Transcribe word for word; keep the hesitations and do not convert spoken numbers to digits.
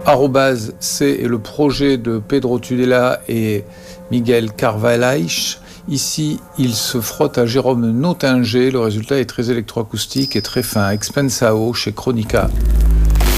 Arrobase C est le projet de Pedro Tudela et Miguel Carvalhaich. Ici, il se frotte à Jérôme Nottinger. Le résultat est très électroacoustique et très fin. Expensao chez Chronica.